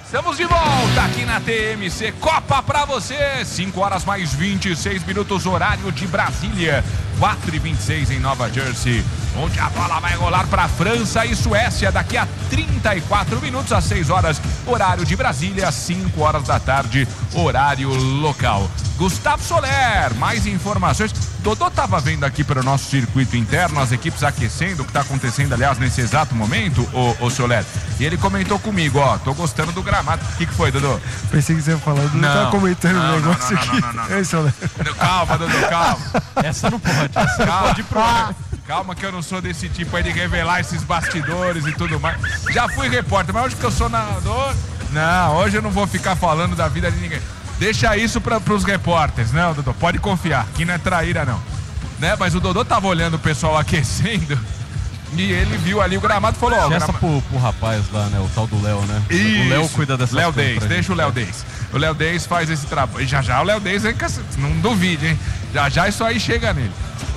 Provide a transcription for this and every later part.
Estamos de volta aqui na TMC Copa pra você. 5 horas mais 26 minutos, horário de Brasília. 4h26 em Nova Jersey, onde a bola vai rolar para França e Suécia daqui a 34 minutos, às 6 horas, horário de Brasília, 5 horas da tarde, horário local. Gustavo Soler, mais informações. Dodô estava vendo aqui pelo nosso circuito interno as equipes aquecendo, o que está acontecendo, aliás, nesse exato momento, o Soler. E ele comentou comigo, ó, tô gostando do gramado. O que foi, Dodô? Pensei que você ia falar, não tava comentando o negócio aqui. Ei, Soler. Calma, Dodô, calma. Essa não pode. Calma. Calma que eu não sou desse tipo aí de revelar esses bastidores e tudo mais. Já fui repórter, mas hoje que eu sou narrador... Não, hoje eu não vou ficar falando da vida de ninguém. Deixa isso pros repórteres, não, Dodô? Pode confiar, que não é traíra, não. Né? Mas o Dodô tava olhando o pessoal aquecendo e ele viu ali o gramado e falou... Essa pro rapaz lá, né? O tal do Léo, né? Isso. O Léo cuida dessa coisa. Léo Deis, deixa o Léo Deis. O Léo Deis faz esse trabalho. Já o Léo Deis, não duvide, hein? Já isso aí chega nele.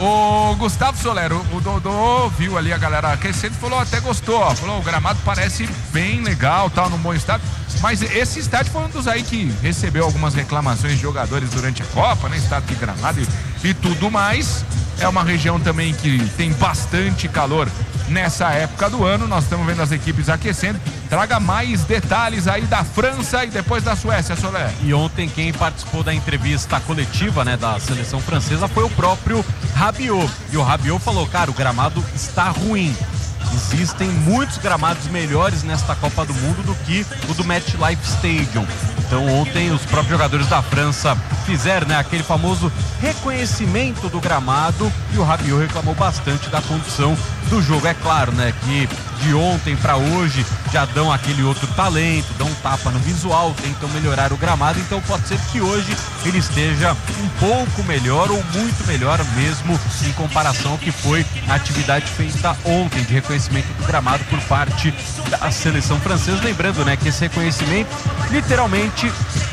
O Gustavo Soler, o Dodô viu ali a galera aquecendo e falou, até gostou, ó. Falou, o gramado parece bem legal, tal, num bom estado. Mas esse estádio foi um dos aí que recebeu algumas reclamações de jogadores durante a Copa, né? Estado de gramado e tudo mais. É uma região também que tem bastante calor nessa época do ano. Nós estamos vendo as equipes aquecendo. Traga mais detalhes aí da França e depois da Suécia, Soler. E ontem quem participou da entrevista coletiva, né, da seleção francesa foi o próprio Rabiot. E o Rabiot falou, cara, o gramado está ruim. Existem muitos gramados melhores nesta Copa do Mundo do que o do MetLife Stadium. Então ontem os próprios jogadores da França fizeram, né, aquele famoso reconhecimento do gramado e o Rabiot reclamou bastante da condição do jogo. É claro, né, que de ontem para hoje já dão aquele outro talento, dão um tapa no visual, tentam melhorar o gramado, então pode ser que hoje ele esteja um pouco melhor ou muito melhor mesmo em comparação ao que foi a atividade feita ontem de reconhecimento do gramado por parte da seleção francesa. Lembrando, né, que esse reconhecimento literalmente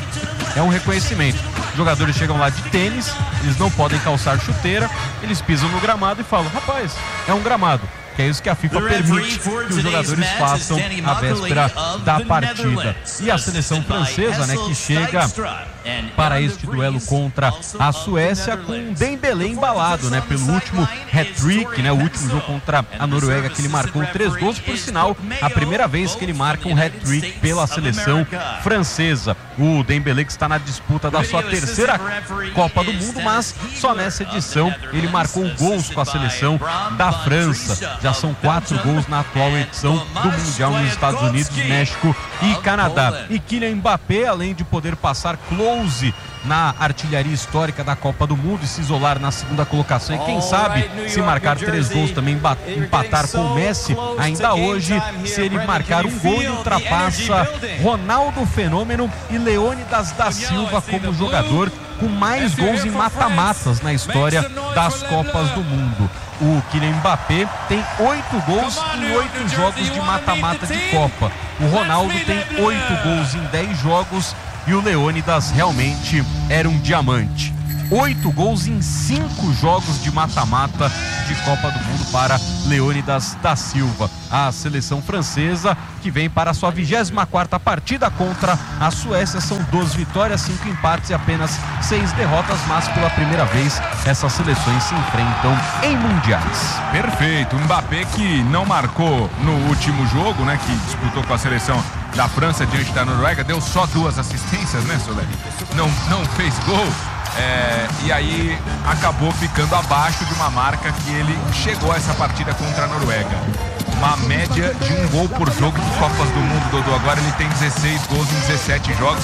é um reconhecimento. Os jogadores chegam lá de tênis, eles não podem calçar chuteira, eles pisam no gramado e falam, rapaz, é um gramado. Que é isso que a FIFA permite que os jogadores façam à véspera da partida. E a seleção francesa, né, que chega para este duelo contra a Suécia com um Dembélé embalado, né, pelo último hat-trick, né, o último jogo contra a Noruega, que ele marcou 3 gols, por sinal, a primeira vez que ele marca um hat-trick pela seleção francesa. O Dembélé que está na disputa da sua terceira Copa do Mundo, mas só nessa edição ele marcou gols com a seleção da França. Já são 4 gols na atual edição do Mundial nos Estados Unidos, México e Canadá. E Kylian Mbappé, além de poder passar close na artilharia histórica da Copa do Mundo e se isolar na segunda colocação, e quem sabe se marcar 3 gols também empatar com o Messi ainda hoje, se ele marcar um gol, ele ultrapassa Ronaldo Fenômeno e Leônidas da Silva como jogador com mais gols em mata-matas na história das Copas do Mundo. O Kylian Mbappé tem 8 gols em 8 jogos de mata-mata de Copa. O Ronaldo tem 8 gols em 10 jogos e o Leônidas realmente era um diamante. 8 gols em 5 jogos de mata-mata de Copa do Mundo para Leônidas da Silva. A seleção francesa que vem para a sua 24ª partida contra a Suécia. São 12 vitórias, 5 empates e apenas 6 derrotas, mas pela primeira vez essas seleções se enfrentam em mundiais. Perfeito. O Mbappé que não marcou no último jogo, né, que disputou com a seleção da França diante da Noruega, deu só 2 assistências, né, Soler? Não fez gol. E aí acabou ficando abaixo de uma marca que ele chegou a essa partida contra a Noruega. Uma média de 1 gol por jogo de Copas do Mundo, Dodô. Agora ele tem 16 gols em 17 jogos.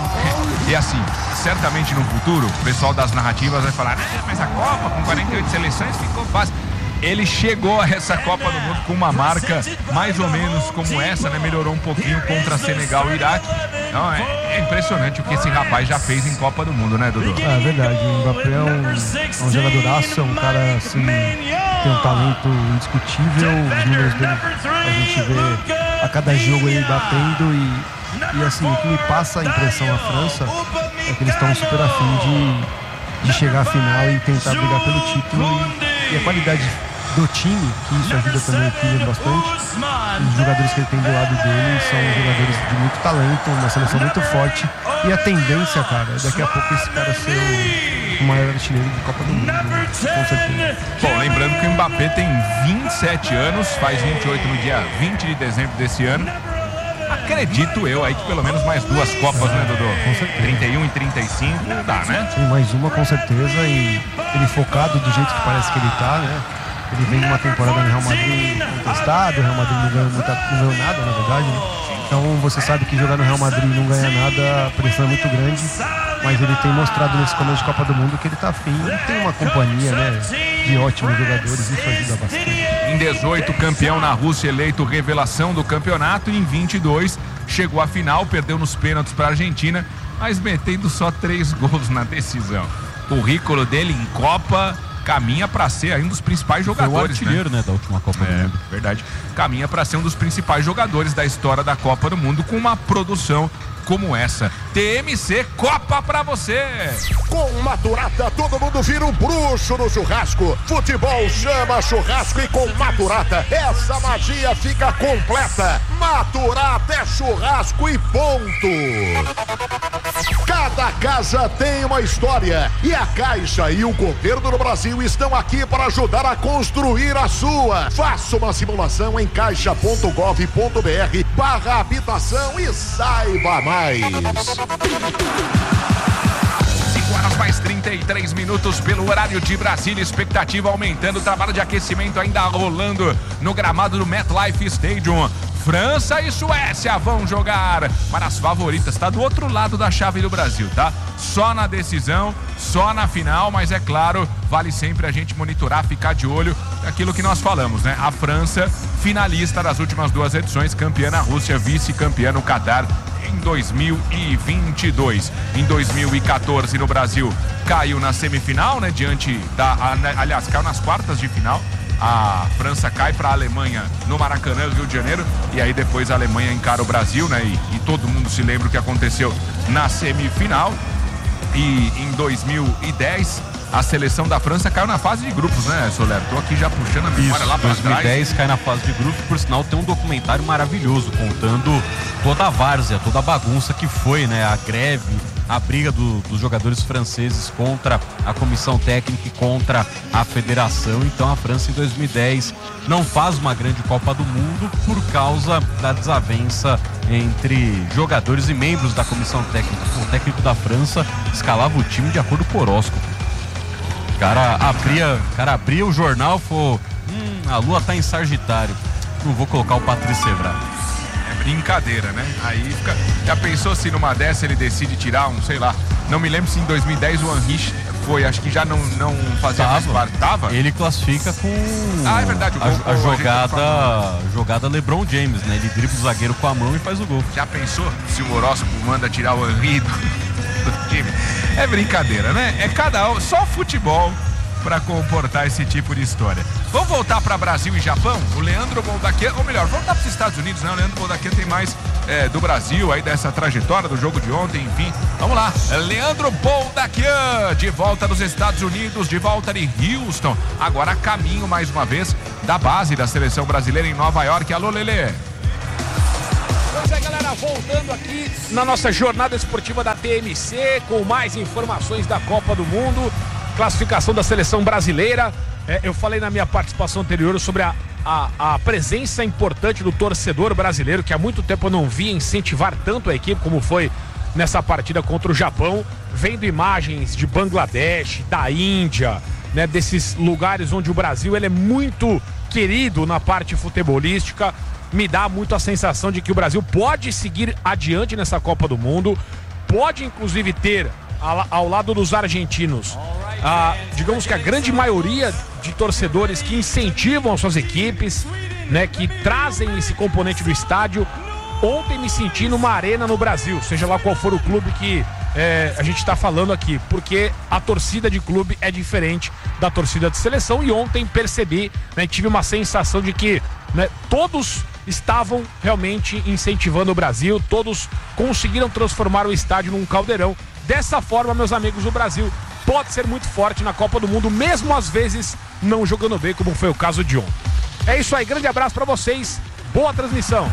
E assim, certamente no futuro, o pessoal das narrativas vai falar, mas a Copa com 48 seleções ficou fácil. Ele chegou a essa Copa do Mundo com uma marca mais ou menos como essa, né? Melhorou um pouquinho contra Senegal e Iraque. Então é impressionante o que esse rapaz já fez em Copa do Mundo, né, Dudu? É verdade, o Mbappé é um jogadoraço, é um cara assim, tem um talento indiscutível. Os números dele a gente vê a cada jogo ele batendo e assim, o que me passa a impressão na França é que eles estão super afim de chegar à final e tentar brigar pelo título, e a qualidade do time, que isso ajuda também o time bastante. Os jogadores que ele tem do lado dele são jogadores de muito talento, uma seleção muito forte. E a tendência, cara, é daqui a pouco esse cara ser o maior artilheiro de Copa do Mundo, né? Com certeza. Bom, lembrando que o Mbappé tem 27 anos, faz 28 no dia 20 de dezembro desse ano. Acredito eu aí que pelo menos mais 2 Copas, né, Dodô? Com certeza. 31 e 35, dá, né? Sim, mais uma com certeza, e ele focado do jeito que parece que ele tá, né? Ele vem de uma temporada no Real Madrid contestado, o Real Madrid não ganhou nada, na verdade, né? Então você sabe que jogar no Real Madrid e não ganhar nada, a pressão é muito grande, mas ele tem mostrado nesse começo de Copa do Mundo que ele tá afim e tem uma companhia, né, de ótimos jogadores, isso ajuda bastante. Em 18, campeão na Rússia, eleito revelação do campeonato, e em 22 chegou à final, perdeu nos pênaltis para a Argentina, mas metendo só 3 gols na decisão. O currículo dele em Copa caminha para ser um dos principais jogadores, foi o artilheiro, né, da última Copa do Mundo. Verdade. Caminha para ser um dos principais jogadores da história da Copa do Mundo, com uma produção como essa. TMC Copa pra você! Com Maturata, todo mundo vira um bruxo no churrasco. Futebol chama churrasco, e com Maturata, essa magia fica completa. Maturata é churrasco e ponto! Cada casa tem uma história, e a Caixa e o governo do Brasil estão aqui para ajudar a construir a sua. Faça uma simulação em caixa.gov.br/habitação e saiba mais. 5h+33 pelo horário de Brasília, expectativa aumentando, trabalho de aquecimento ainda rolando no gramado do MetLife Stadium. França e Suécia vão jogar para as favoritas, tá do outro lado da chave do Brasil, tá? Só na decisão, só na final, mas é claro, vale sempre a gente monitorar, ficar de olho naquilo que nós falamos, né? A França, finalista das últimas 2 edições, campeã na Rússia, vice-campeã no Catar em 2022. Em 2014 no Brasil caiu na semifinal, né? Aliás, caiu nas quartas de final. A França cai para a Alemanha no Maracanã, Rio de Janeiro, e aí depois a Alemanha encara o Brasil, né? E todo mundo se lembra o que aconteceu na semifinal. E em 2010 a seleção da França caiu na fase de grupos, né, Soler? Tô aqui já puxando a memória lá pra 2010 trás. cai na fase de grupos, por sinal tem um documentário maravilhoso contando toda a várzea, toda a bagunça que foi, né? A greve, a briga dos jogadores franceses contra a comissão técnica e contra a federação. Então a França em 2010 não faz uma grande Copa do Mundo por causa da desavença entre jogadores e membros da comissão técnica. O técnico da França escalava o time de acordo com o horóscopo. O cara abria o jornal e falou: a lua tá em Sagitário, não vou colocar o Patrice Evra. É brincadeira, né? Aí fica... Já pensou se numa dessa ele decide tirar sei lá, não me lembro se em 2010 o Henry foi, acho que já não fazia mais parte. Tava? Ele classifica com é verdade, a jogada LeBron James, né? Ele dribla o zagueiro com a mão e faz o gol. Já pensou se o horóscopo manda tirar o Henry do time? É brincadeira, né? É só futebol para comportar esse tipo de história. Vamos voltar para Brasil e Japão? O Leandro Boldaquian, ou melhor, voltar para os Estados Unidos, né? O Leandro Boldaquian tem mais do Brasil, aí dessa trajetória do jogo de ontem, enfim. Vamos lá, Leandro Boldaquian, de volta dos Estados Unidos, de volta de Houston, agora a caminho mais uma vez da base da seleção brasileira em Nova York. Alô, Lelê. Pois é, galera, voltando aqui na nossa jornada esportiva da TMC, com mais informações da Copa do Mundo, classificação da seleção brasileira. Eu falei na minha participação anterior sobre a presença importante do torcedor brasileiro, que há muito tempo eu não via incentivar tanto a equipe como foi nessa partida contra o Japão, vendo imagens de Bangladesh, da Índia, né, desses lugares onde o Brasil ele é muito querido na parte futebolística. Me dá muito a sensação de que o Brasil pode seguir adiante nessa Copa do Mundo, pode inclusive ter ao lado dos argentinos, digamos que a grande maioria de torcedores que incentivam as suas equipes, né, que trazem esse componente do estádio. Ontem me senti numa arena no Brasil, seja lá qual for o clube que a gente está falando aqui, porque a torcida de clube é diferente da torcida de seleção, e ontem percebi, né, tive uma sensação de que, né, todos estavam realmente incentivando o Brasil, todos conseguiram transformar o estádio num caldeirão. Dessa forma, meus amigos do Brasil, pode ser muito forte na Copa do Mundo, mesmo às vezes não jogando bem, como foi o caso de ontem. É isso aí, grande abraço pra vocês, boa transmissão.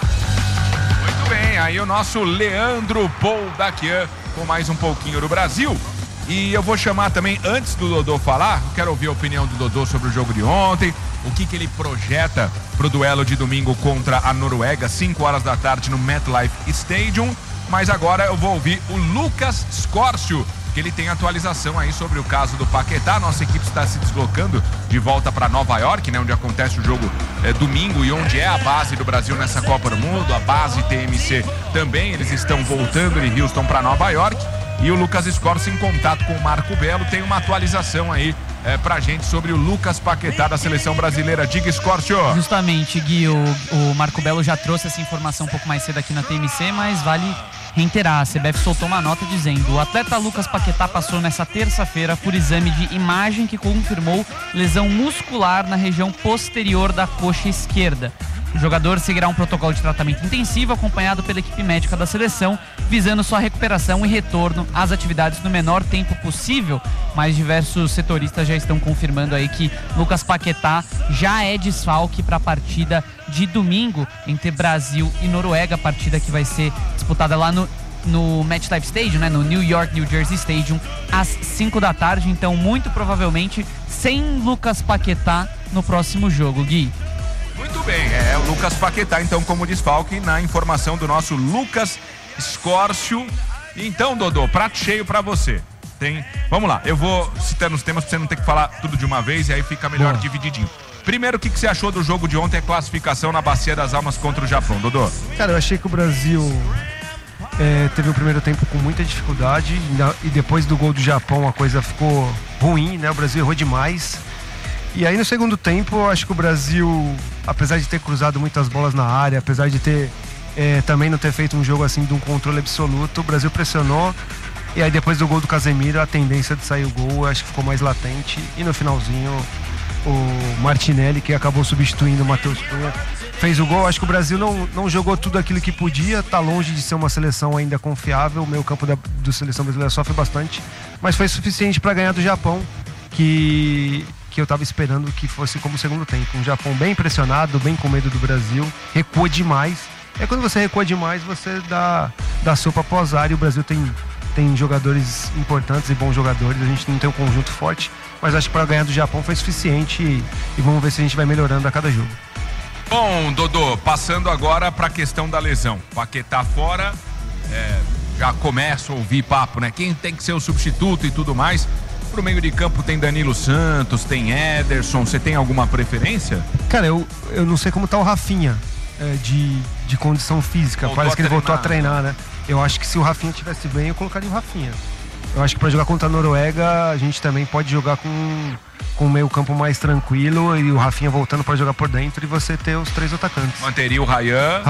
Muito bem, aí o nosso Leandro Poldakian com mais um pouquinho do Brasil. E eu vou chamar também, antes do Dodô falar, eu quero ouvir a opinião do Dodô sobre o jogo de ontem, o que ele projeta pro duelo de domingo contra a Noruega, 5 horas da tarde no MetLife Stadium. Mas agora eu vou ouvir o Lucas Scorcio, que ele tem atualização aí sobre o caso do Paquetá. Nossa equipe está se deslocando de volta para Nova York, né, onde acontece o jogo domingo e onde é a base do Brasil nessa Copa do Mundo, a base TMC também. Eles estão voltando de Houston para Nova York. E o Lucas Scorcio, em contato com o Marco Belo, tem uma atualização aí pra gente sobre o Lucas Paquetá da seleção brasileira. Diga, Scorcio. Justamente, Gui, o Marco Belo já trouxe essa informação um pouco mais cedo aqui na TMC, mas vale reiterar, a CBF soltou uma nota dizendo: o atleta Lucas Paquetá passou nessa terça-feira por exame de imagem que confirmou lesão muscular na região posterior da coxa esquerda. O jogador seguirá um protocolo de tratamento intensivo acompanhado pela equipe médica da seleção, visando sua recuperação e retorno às atividades no menor tempo possível, mas diversos setoristas já estão confirmando aí que Lucas Paquetá já é desfalque para a partida de domingo entre Brasil e Noruega, a partida que vai ser disputada lá no MetLife Stadium, né, no New York, New Jersey Stadium, às 5 da tarde, então muito provavelmente sem Lucas Paquetá no próximo jogo, Gui. Muito bem, é o Lucas Paquetá, então, como desfalque, na informação do nosso Lucas Scorcio. Então, Dodô, prato cheio pra você. Vamos lá, eu vou citando os temas pra você não ter que falar tudo de uma vez e aí fica melhor divididinho. Primeiro, o que você achou do jogo de ontem, a classificação na Bacia das Almas contra o Japão, Dodô? Cara, eu achei que o Brasil teve o primeiro tempo com muita dificuldade e depois do gol do Japão a coisa ficou ruim, né? O Brasil errou demais. E aí no segundo tempo, eu acho que o Brasil, apesar de ter cruzado muitas bolas na área, apesar de ter também não ter feito um jogo assim de um controle absoluto, o Brasil pressionou. E aí depois do gol do Casemiro, a tendência de sair o gol, eu acho que ficou mais latente. E no finalzinho, o Martinelli, que acabou substituindo o Matheus Cunha, fez o gol. Acho que o Brasil não jogou tudo aquilo que podia, tá longe de ser uma seleção ainda confiável. O meio campo da seleção brasileira sofre bastante, mas foi suficiente para ganhar do Japão, que eu estava esperando que fosse como o segundo tempo. Um Japão bem pressionado, bem com medo do Brasil, recua demais. É quando você recua demais, você dá sopa pro azar, e o Brasil tem jogadores importantes e bons jogadores. A gente não tem um conjunto forte, mas acho que para ganhar do Japão foi suficiente e vamos ver se a gente vai melhorando a cada jogo. Bom, Dodô, passando agora para a questão da lesão. Paquetá fora, já começa a ouvir papo, né? Quem tem que ser o substituto e tudo mais. Pro meio de campo tem Danilo Santos, tem Ederson. Você tem alguma preferência? Cara, eu não sei como tá o Rafinha de condição física. Parece que ele voltou a treinar, né? Eu acho que se o Rafinha estivesse bem, eu colocaria o Rafinha. Eu acho que para jogar contra a Noruega, a gente também pode jogar com um meio campo mais tranquilo e o Rafinha voltando para jogar por dentro e você ter os três atacantes. Manteria o Ryan,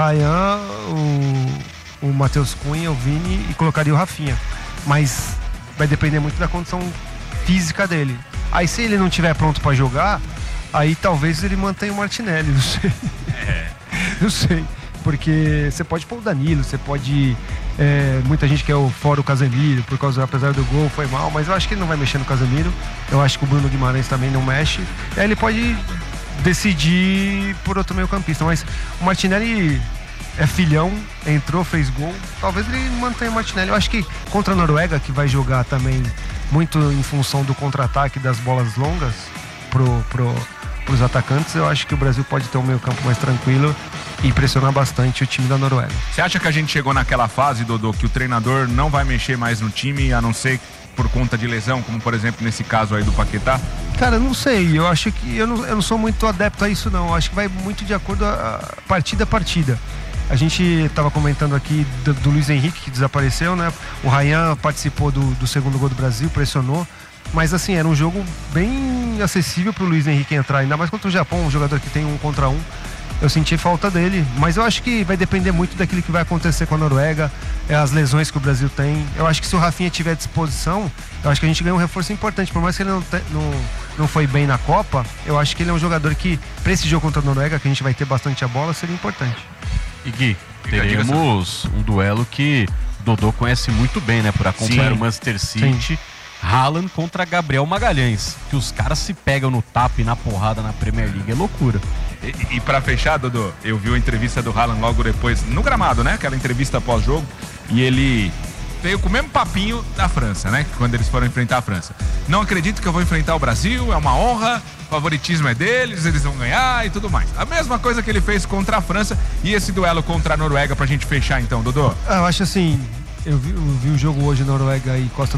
o Matheus Cunha, o Vini, e colocaria o Rafinha. Mas vai depender muito da condição física dele. Aí se ele não estiver pronto para jogar, aí talvez ele mantenha o Martinelli, não sei. Não sei, porque você pode pôr o Danilo, você pode... muita gente quer fora o Casemiro, apesar do gol foi mal, mas eu acho que ele não vai mexer no Casemiro. Eu acho que o Bruno Guimarães também não mexe. Aí ele pode decidir por outro meio campista, mas o Martinelli é filhão, entrou, fez gol, talvez ele mantenha o Martinelli. Eu acho que contra a Noruega, que vai jogar também muito em função do contra-ataque das bolas longas pros atacantes, eu acho que o Brasil pode ter um meio campo mais tranquilo e pressionar bastante o time da Noruega. Você acha que a gente chegou naquela fase, Dodô, que o treinador não vai mexer mais no time, a não ser por conta de lesão, como por exemplo nesse caso aí do Paquetá? Cara, não sei, eu acho que eu não sou muito adepto a isso não, eu acho que vai muito de acordo a partida a partida. A gente estava comentando aqui do Luiz Henrique, que desapareceu, né? O Ryan participou do segundo gol do Brasil, pressionou. Mas assim, era um jogo bem acessível para o Luiz Henrique entrar, ainda mais contra o Japão, um jogador que tem 1 contra 1. Eu senti falta dele, mas eu acho que vai depender muito daquilo que vai acontecer com a Noruega, as lesões que o Brasil tem. Eu acho que se o Rafinha tiver à disposição, eu acho que a gente ganha um reforço importante. Por mais que ele não foi bem na Copa, eu acho que ele é um jogador que, para esse jogo contra a Noruega, que a gente vai ter bastante a bola, seria importante. E Gui, teremos um duelo que Dodô conhece muito bem, né? Por acompanhar o Manchester City. Sim. Haaland contra Gabriel Magalhães, que os caras se pegam no tapa e na porrada na Premier League, é loucura. E pra fechar, Dodô, eu vi a entrevista do Haaland logo depois, no gramado, né? Aquela entrevista pós-jogo, e ele veio com o mesmo papinho da França, né? Quando eles foram enfrentar a França. Não acredito que eu vou enfrentar o Brasil, é uma honra, o favoritismo é deles, eles vão ganhar e tudo mais. A mesma coisa que ele fez contra a França e esse duelo contra a Noruega pra gente fechar então, Dodô. Eu acho assim, eu vi o jogo hoje, Noruega e Costa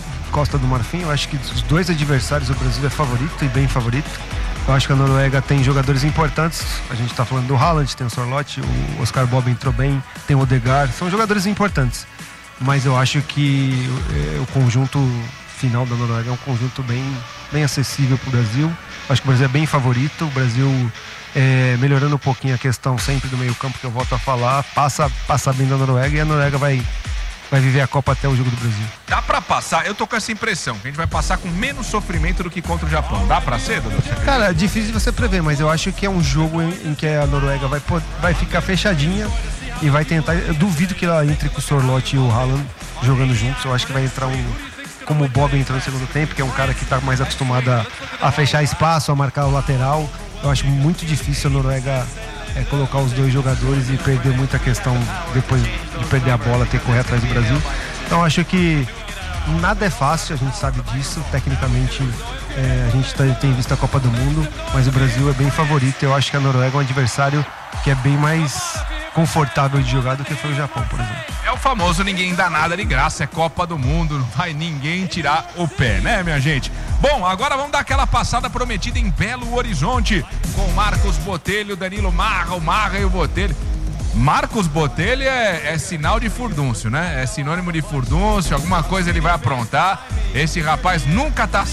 do Marfim, eu acho que dos dois adversários o Brasil é favorito e bem favorito. Eu acho que a Noruega tem jogadores importantes, a gente tá falando do Haaland, tem o Sorloth, o Oscar Bob entrou bem, tem o Odegaard, são jogadores importantes. Mas eu acho que o conjunto final da Noruega é um conjunto bem acessível para o Brasil. Acho que o Brasil é bem favorito. O Brasil, melhorando um pouquinho a questão sempre do meio campo, que eu volto a falar, passa bem da Noruega e a Noruega vai viver a Copa até o jogo do Brasil. Dá pra passar, eu tô com essa impressão, que a gente vai passar com menos sofrimento do que contra o Japão. Dá pra ser, Dodô? Cara, é difícil de você prever, mas eu acho que é um jogo em que a Noruega vai ficar fechadinha e vai tentar. Eu duvido que ela entre com o Sorloth e o Haaland jogando juntos. Eu acho que vai entrar como o Bob entrou no segundo tempo, que é um cara que está mais acostumado a fechar espaço, a marcar o lateral. Eu acho muito difícil a Noruega colocar os dois jogadores e perder muita questão depois de perder a bola, ter que correr atrás do Brasil. Então eu acho que nada é fácil, a gente sabe disso. Tecnicamente a gente tem visto a Copa do Mundo, mas o Brasil é bem favorito. Eu acho que a Noruega é um adversário que é bem mais confortável de jogar do que foi o Japão, por exemplo. É o famoso ninguém dá nada de graça, é Copa do Mundo, não vai ninguém tirar o pé, né, minha gente? Bom, agora vamos dar aquela passada prometida em Belo Horizonte, com Marcos Botelho, Danilo Marra, o Marra e o Botelho. Marcos Botelho é sinal de furdúncio, né? É sinônimo de furdúncio, alguma coisa ele vai aprontar. Esse rapaz nunca tá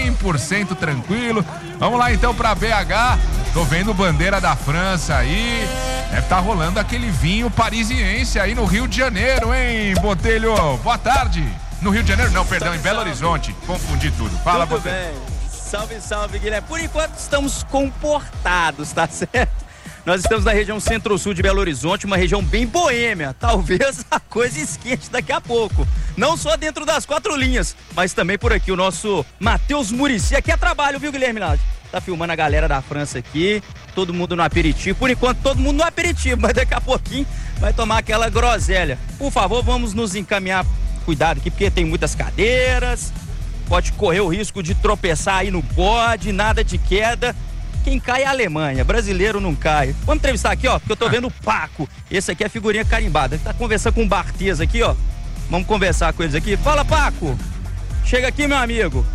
100% tranquilo. Vamos lá então pra BH. Tô vendo bandeira da França aí. Deve estar rolando aquele vinho parisiense aí no Rio de Janeiro, hein, Botelho? Boa tarde. No Rio de Janeiro? Não, perdão, em Belo Horizonte. Confundi tudo. Fala, tudo Botelho. Bem. Salve, salve, Guilherme. Por enquanto estamos comportados, tá certo? Nós estamos na região centro-sul de Belo Horizonte, uma região bem boêmia. Talvez a coisa esquente daqui a pouco. Não só dentro das 4 linhas, mas também por aqui o nosso Matheus Muricy. Aqui é trabalho, viu, Guilherme Lage? Tá filmando a galera da França aqui, todo mundo no aperitivo. Por enquanto, todo mundo no aperitivo, mas daqui a pouquinho vai tomar aquela groselha. Por favor, vamos nos encaminhar. Cuidado aqui, porque tem muitas cadeiras. Pode correr o risco de tropeçar aí no bode, nada de queda. Quem cai é a Alemanha, brasileiro não cai. Vamos entrevistar aqui, ó, porque eu tô vendo o Paco. Esse aqui é figurinha carimbada. Ele tá conversando com o Barthez aqui, ó. Vamos conversar com eles aqui. Fala, Paco! Chega aqui, meu amigo.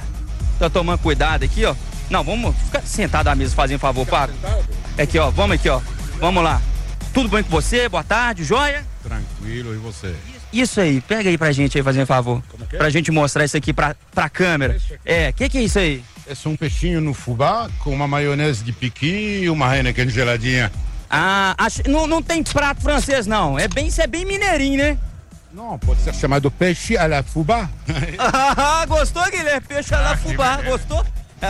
Tá tomando cuidado aqui, ó. Não, vamos ficar sentado à mesa, fazendo um favor, Paco. Aqui, ó, vamos aqui, ó. Vamos lá. Tudo bem com você? Boa tarde, joia? Tranquilo, e você? Isso aí, pega aí pra gente aí, fazendo um favor. Como que é? Pra gente mostrar isso aqui pra câmera. Que é isso aí? Esse é um peixinho no fubá com uma maionese de piqui e uma Heineken geladinha. Ah, não tem prato francês, não. Isso é bem mineirinho, né? Não, pode ser chamado peixe à la fubá. Gostou, Guilherme? Peixe à la fubá, gostou?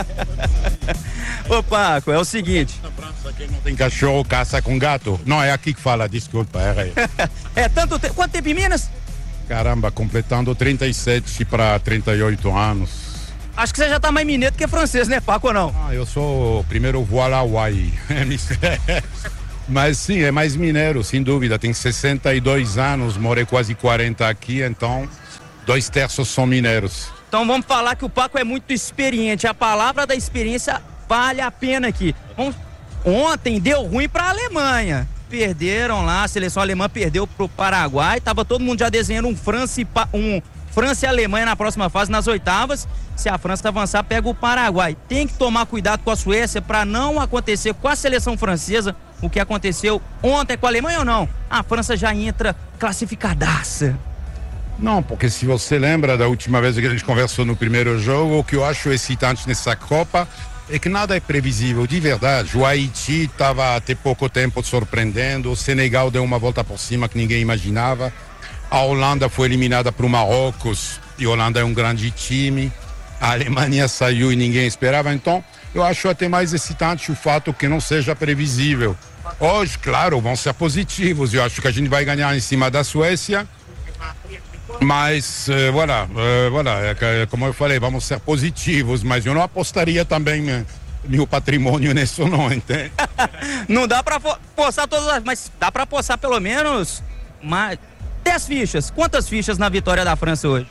Ô, Paco, é o seguinte. Na França quem não tem cachorro caça com gato. Não, é aqui que fala, desculpa, errei. Tanto tempo. Quanto tempo em Minas? Caramba, completando 37 para 38 anos. Acho que você já tá mais mineiro do que francês, né, Paco, ou não? Eu sou o primeiro voilà Hawaii. Mas sim, é mais mineiro, sem dúvida. Tem 62 anos, morei quase 40 aqui, então 2/3 são mineiros. Então vamos falar que o Paco é muito experiente. A palavra da experiência vale a pena aqui. Ontem deu ruim pra Alemanha. Perderam lá, a seleção alemã perdeu pro Paraguai. Tava todo mundo já desenhando um França e Alemanha na próxima fase, nas oitavas. Se a França avançar, pega o Paraguai. Tem que tomar cuidado com a Suécia para não acontecer com a seleção francesa o que aconteceu ontem com a Alemanha ou não? A França já entra classificadaça. Não, porque se você lembra da última vez que a gente conversou no primeiro jogo, o que eu acho excitante nessa Copa é que nada é previsível, de verdade. O Haiti estava até pouco tempo surpreendendo, o Senegal deu uma volta por cima que ninguém imaginava, a Holanda foi eliminada para o Marrocos, e a Holanda é um grande time, a Alemanha saiu e ninguém esperava, então eu acho até mais excitante o fato que não seja previsível. Hoje, claro, vão ser positivos, eu acho que a gente vai ganhar em cima da Suécia, Mas, voilà, como eu falei, vamos ser positivos, mas eu não apostaria também meu patrimônio nisso não, entende? Não dá pra postar todas, mas dá pra postar pelo menos 10 fichas. Quantas fichas na vitória da França hoje?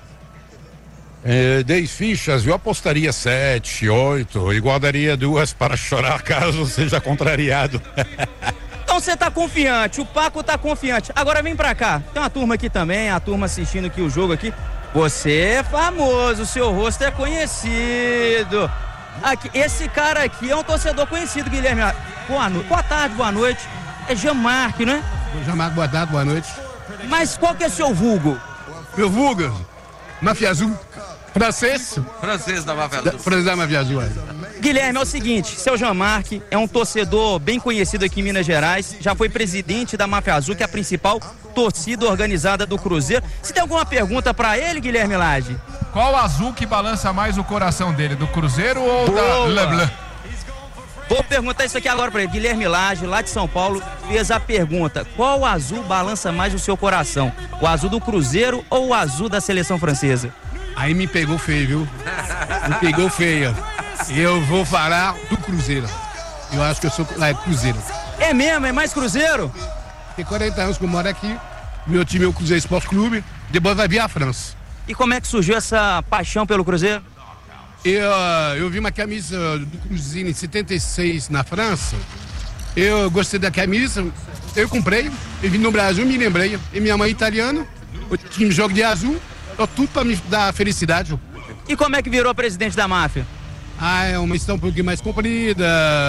10 fichas, eu apostaria 7, 8 e guardaria 2 para chorar caso seja contrariado. Então você tá confiante, o Paco tá confiante. Agora vem pra cá, tem uma turma aqui também, a turma assistindo aqui o jogo aqui. Você é famoso, seu rosto é conhecido. Aqui, esse cara aqui é um torcedor conhecido, Guilherme. Boa tarde, boa noite. É Jean-Marc, não é? Jean-Marc, boa tarde, boa noite. Mas qual que é seu vulgo? Meu vulgo? Máfia Azul. Francês? Francês da Máfia Azul. Francês da Máfia Azul. Guilherme, é o seguinte, seu Jean-Marc é um torcedor bem conhecido aqui em Minas Gerais, já foi presidente da Máfia Azul, que é a principal torcida organizada do Cruzeiro. Você tem alguma pergunta pra ele, Guilherme Lage? Qual azul que balança mais o coração dele, do Cruzeiro ou da Leblanc? Vou perguntar isso aqui agora pra ele. Guilherme Lage, lá de São Paulo, fez a pergunta: qual azul balança mais o seu coração? O azul do Cruzeiro ou o azul da seleção francesa? Aí me pegou feio, viu? Me pegou feio. Eu vou falar do Cruzeiro. Eu acho que eu sou Cruzeiro. É mesmo? É mais Cruzeiro? Tem 40 anos que eu moro aqui. Meu time é o Cruzeiro Esporte Clube. Depois vai vir a França. E como é que surgiu essa paixão pelo Cruzeiro? Eu vi uma camisa do Cruzeiro em 76 na França. Eu gostei da camisa. Eu comprei. Eu vim no Brasil, me lembrei. E minha mãe é italiana. O time joga de azul. Tudo para me dar felicidade. E como é que virou presidente da máfia? É uma história um pouquinho mais comprida.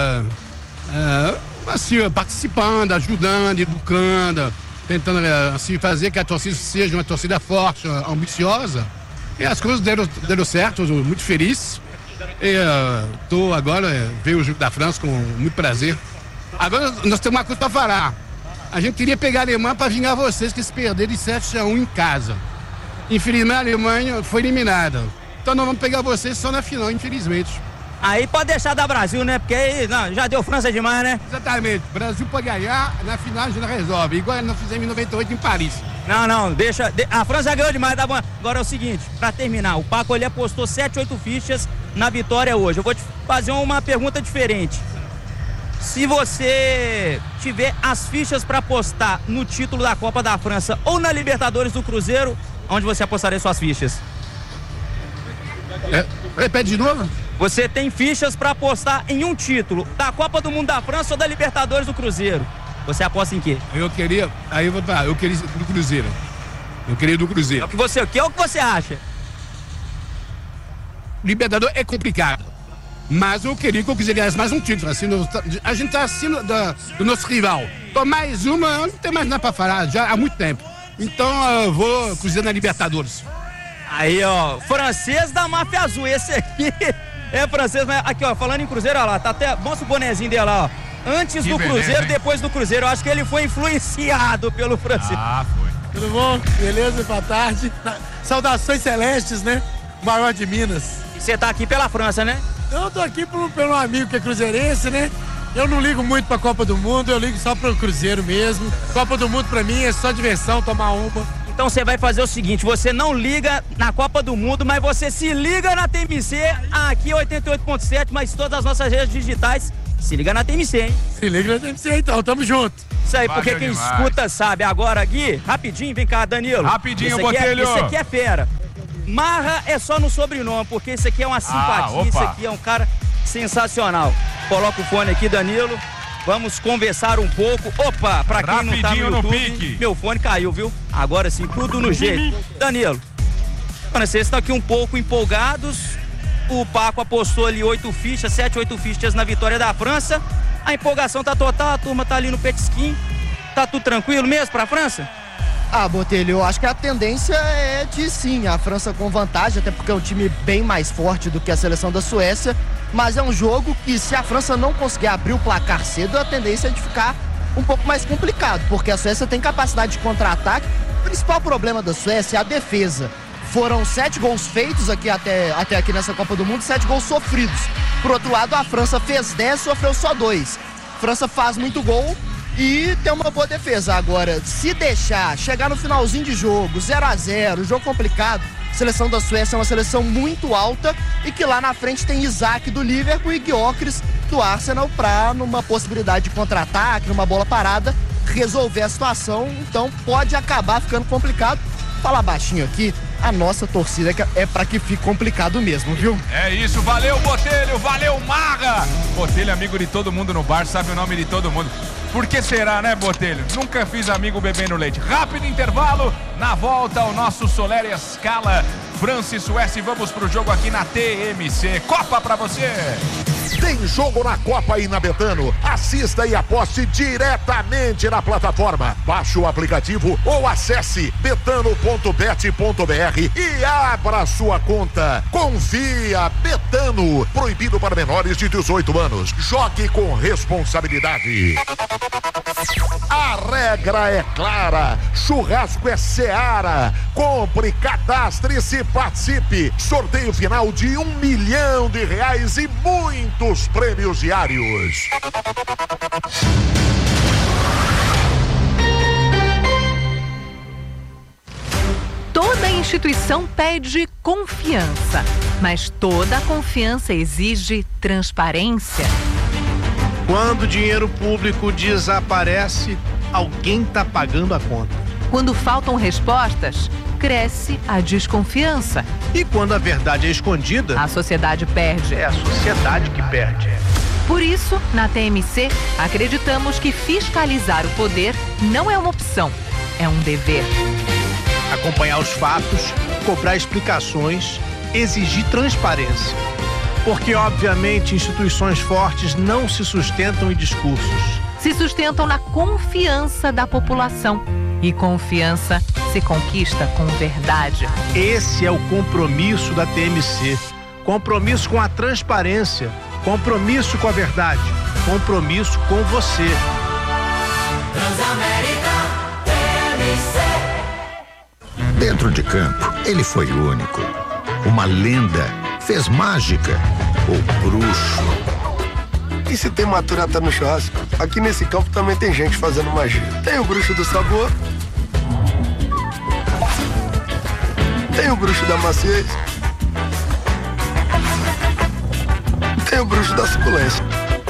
Assim, participando, ajudando, educando, tentando assim, fazer que a torcida seja uma torcida forte, ambiciosa. E as coisas deram certo, estou muito feliz. Estou agora, veio o jogo da França com muito prazer. Agora nós temos uma coisa para falar. A gente queria pegar a Alemanha para vingar vocês que se perderam de 7-1 em casa. Infelizmente a Alemanha foi eliminada. Então nós vamos pegar vocês só na final, infelizmente. Aí pode deixar da Brasil, né? Porque aí já deu França demais, né? Exatamente. Brasil pode ganhar, na final a gente resolve. Igual nós fizemos em 98 em Paris. Não, deixa. A França já ganhou demais, tá bom? Agora é o seguinte, pra terminar, o Paco ele apostou 7, 8 fichas na vitória hoje. Eu vou te fazer uma pergunta diferente. Se você tiver as fichas pra apostar no título da Copa da França ou na Libertadores do Cruzeiro, onde você apostaria suas fichas? Repete de novo? Você tem fichas pra apostar em um título, da Copa do Mundo da França ou da Libertadores do Cruzeiro. Você aposta em quê? Eu queria do Cruzeiro. Eu queria do Cruzeiro. O que você acha? Libertador é complicado. Mas eu queria que eu quisesse ganhar mais um título. Assim, a gente tá acima do nosso rival. Então mais uma, não tem mais nada pra falar, já há muito tempo. Então eu vou Cruzeiro na Libertadores. Aí, ó, francês da Máfia Azul, esse aqui é francês, mas aqui, ó, falando em Cruzeiro, ó lá, tá até, mostra o bonezinho dele lá, ó. Antes do Cruzeiro, depois do Cruzeiro, eu acho que ele foi influenciado pelo francês. Foi. Tudo bom? Beleza? Boa tarde. Saudações celestes, né? Maior de Minas. E você tá aqui pela França, né? Eu tô aqui pelo amigo que é cruzeirense, né? Eu não ligo muito pra Copa do Mundo, eu ligo só pro Cruzeiro mesmo. Copa do Mundo pra mim é só diversão, tomar uma. Então você vai fazer o seguinte, você não liga na Copa do Mundo, mas você se liga na TMC, aqui 88.7, mas todas as nossas redes digitais, se liga na TMC, hein? Se liga na TMC então, tamo junto. Isso aí, porque quem escuta sabe. Agora, Gui, rapidinho, vem cá, Danilo. Rapidinho, Botelho. Esse aqui é fera. Marra é só no sobrenome, porque esse aqui é uma simpatia, esse aqui é um cara sensacional. Coloca o fone aqui, Danilo. Vamos conversar um pouco. Opa, pra quem não tá no YouTube, meu fone caiu, viu? Agora sim, tudo no jeito. Danilo, vocês estão aqui um pouco empolgados. O Paco apostou ali 8 fichas, 7, 8 fichas na vitória da França. A empolgação tá total, a turma tá ali no petisquinho. Tá tudo tranquilo mesmo pra França? Botelho, eu acho que a tendência é de sim, a França com vantagem, até porque é um time bem mais forte do que a seleção da Suécia, mas é um jogo que se a França não conseguir abrir o placar cedo, a tendência é de ficar um pouco mais complicado, porque a Suécia tem capacidade de contra-ataque. O principal problema da Suécia é a defesa. Foram 7 gols feitos até aqui nessa Copa do Mundo, 7 gols sofridos. Por outro lado, a França fez 10, sofreu só 2. A França faz muito gol e tem uma boa defesa. Agora, se deixar chegar no finalzinho de jogo, 0-0, jogo complicado, a seleção da Suécia é uma seleção muito alta e que lá na frente tem Isaac do Liverpool e Gyökeres do Arsenal para, numa possibilidade de contra-ataque, numa bola parada, resolver a situação. Então pode acabar ficando complicado. Falar baixinho aqui, a nossa torcida é para que fique complicado mesmo, viu? É isso, valeu Botelho, valeu Marra! Botelho, amigo de todo mundo no bar, sabe o nome de todo mundo. Por que será, né, Botelho? Nunca fiz amigo bebendo leite. Rápido intervalo, na volta o nosso Soler Escala, França e Suécia, e vamos pro jogo aqui na TMC. Copa pra você! Tem jogo na Copa aí na Betano. Assista e aposte diretamente na plataforma. Baixe o aplicativo ou acesse betano.bet.br e abra sua conta. Confia, Betano. Proibido para menores de 18 anos. Jogue com responsabilidade. A regra é clara. Churrasco é Seara. Compre, cadastre-se e participe. Sorteio final de R$1 milhão e muitos prêmios diários. Toda instituição pede confiança, mas toda confiança exige transparência. Quando o dinheiro público desaparece, alguém está pagando a conta. Quando faltam respostas, cresce a desconfiança. E quando a verdade é escondida, a sociedade perde. É a sociedade que perde. Por isso, na TMC, acreditamos que fiscalizar o poder não é uma opção, é um dever. Acompanhar os fatos, cobrar explicações, exigir transparência. Porque, obviamente, instituições fortes não se sustentam em discursos. Se sustentam na confiança da população. E confiança se conquista com verdade. Esse é o compromisso da TMC. Compromisso com a transparência. Compromisso com a verdade. Compromisso com você. Transamérica TMC. Dentro de campo, ele foi único. Uma lenda. Fez mágica. O bruxo. E se tem Maturata no churrasco? Aqui nesse campo também tem gente fazendo magia. Tem o bruxo do sabor. Tem o bruxo da maciez. Tem o bruxo da suculência.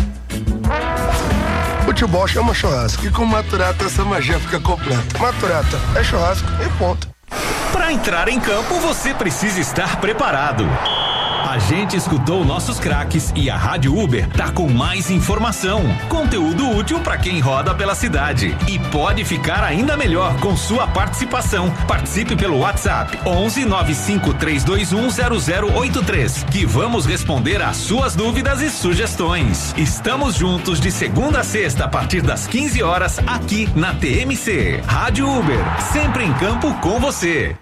Futebol chama churrasco. E com Maturata essa magia fica completa. Maturata é churrasco e ponto. Para entrar em campo, você precisa estar preparado. A gente escutou nossos craques e a Rádio Uber tá com mais informação, conteúdo útil para quem roda pela cidade e pode ficar ainda melhor com sua participação. Participe pelo WhatsApp 11 95 321 0083 que vamos responder às suas dúvidas e sugestões. Estamos juntos de segunda a sexta a partir das 15 horas aqui na TMC. Rádio Uber, sempre em campo com você.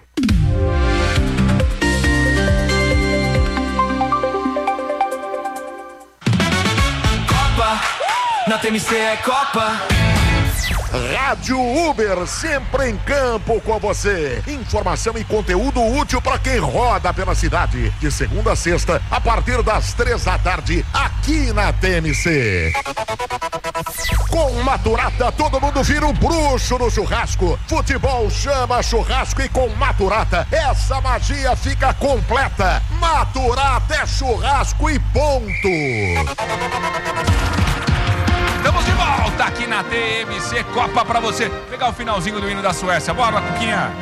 Na TMC é Copa. Rádio Uber, sempre em campo com você. Informação e conteúdo útil para quem roda pela cidade. De segunda a sexta, a partir das 3 da tarde, aqui na TMC. Com Maturata, todo mundo vira um bruxo no churrasco. Futebol chama churrasco e com Maturata, essa magia fica completa. Maturata é churrasco e ponto. Estamos de volta aqui na TMC Copa pra você. Pegar o finalzinho do hino da Suécia. Bora, Cuquinha.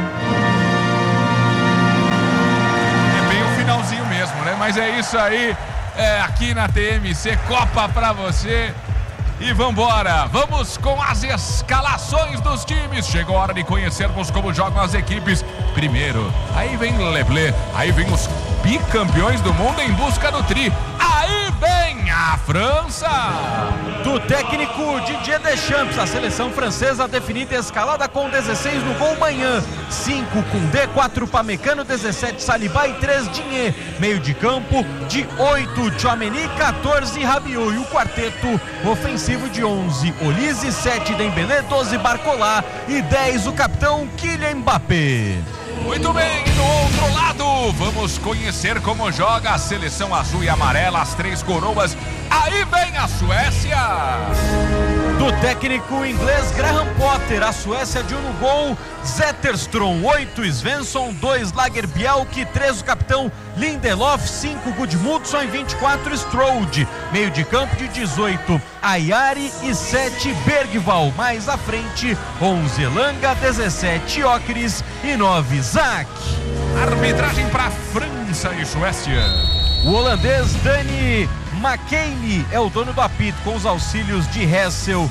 É bem o finalzinho mesmo, né? Mas é isso aí. É aqui na TMC Copa pra você. E vambora, vamos com as escalações dos times. Chegou a hora de conhecermos como jogam as equipes. Primeiro, aí vem Leblé, aí vem os bicampeões do mundo em busca do tri. Aí vem a França. Do técnico Didier Deschamps, a seleção francesa definida escalada com 16 no gol Manhã, 5 Koundé, 4 Pamecano, 17 Saliba e 3 Digne. Meio de campo de 8 Tchouaméni, 14 Rabiot e o quarteto ofensivo de 11 Olise, 7 Dembélé, 12 Barcola e 10 o capitão Kylian Mbappé. Muito bem, do outro lado, vamos conhecer como joga a seleção azul e amarela, as 3 coroas. Aí vem a Suécia. do técnico inglês Graham Potter. A Suécia de 1 no gol, Zetterström, 8 Svensson, 2 Lagerbielke, 3 o capitão Lindelof, 5 Gudmundsson e 24 Strode. Meio de campo de 18 Ayari e 7 Bergvall. Mais à frente 11 Elanga, 17 Gyökeres e 9 Zack. Arbitragem para França e Suécia. O holandês Dani McKennie é o dono do apito, com os auxílios de Hessel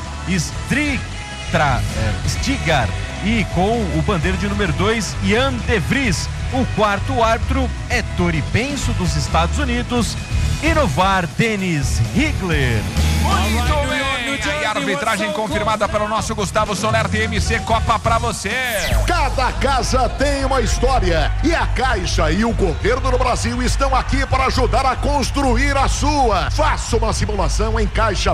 Stigar e com o bandeiro de número 2, Jan de Vries. O quarto árbitro é Tori Penso, dos Estados Unidos, e no VAR, Dennis Higler. Muito bem, e a arbitragem confirmada pelo nosso Gustavo Soler. TMC Copa pra você. Cada casa tem uma história e a Caixa e o governo do Brasil estão aqui para ajudar a construir a sua. Faça uma simulação em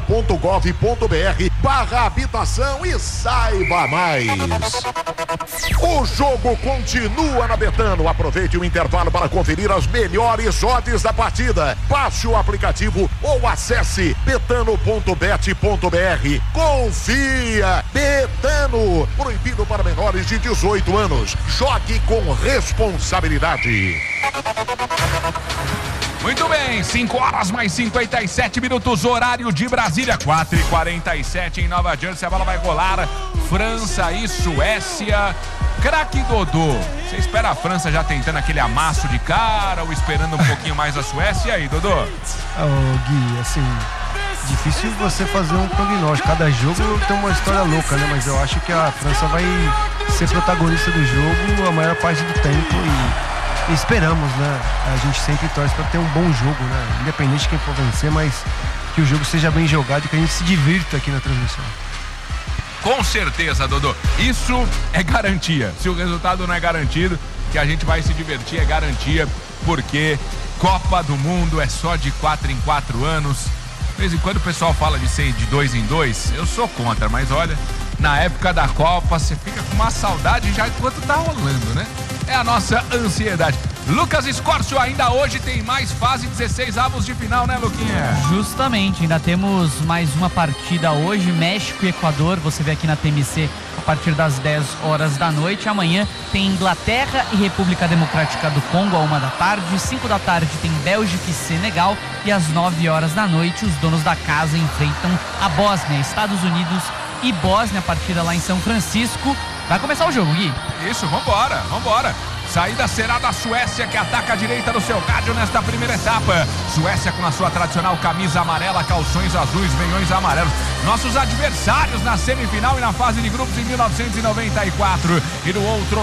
caixa.gov.br/habitação e saiba mais. O jogo continua na Betano. Aproveite o intervalo para conferir as melhores odds da partida. Baixe o aplicativo ou acesse betano.bet.br. Confia! Betano. Proibido para menores de 18 anos. Jogue com responsabilidade. Muito bem, 5 horas mais 57 minutos, horário de Brasília, 4h47 em Nova Jersey. A bola vai rolar, França e Suécia. Craque Dodô, você espera a França já tentando aquele amasso de cara ou esperando um pouquinho mais a Suécia? E aí, Dodô? Gui, assim, difícil você fazer um prognóstico. Cada jogo tem uma história louca, né? Mas eu acho que a França vai ser protagonista do jogo a maior parte do tempo e esperamos, né? A gente sempre torce para ter um bom jogo, né? Independente de quem for vencer, mas que o jogo seja bem jogado e que a gente se divirta aqui na transmissão. Com certeza, Dodô. Isso é garantia. Se o resultado não é garantido, que a gente vai se divertir é garantia, porque Copa do Mundo é só de 4 em 4 anos. De vez em quando o pessoal fala de ser de 2 em 2, eu sou contra, mas olha, na época da Copa você fica com uma saudade já enquanto tá rolando, né? É a nossa ansiedade. Lucas Escórcio, ainda hoje tem mais fase 16 avos de final, né, Luquinha? Justamente, ainda temos mais uma partida hoje, México e Equador, você vê aqui na TMC a partir das 10 horas da noite. Amanhã tem Inglaterra e República Democrática do Congo, à 1 da tarde, 5 da tarde tem Bélgica e Senegal, e às 9 horas da noite os donos da casa enfrentam a Bósnia, Estados Unidos e Bósnia, a partida lá em São Francisco. Vai começar o jogo, Gui. Isso, vambora. Saída será da Suécia, que ataca a direita do seu rádio nesta primeira etapa. Suécia com a sua tradicional camisa amarela, calções azuis, meiões amarelos. Nossos adversários na semifinal e na fase de grupos em 1994. E no outro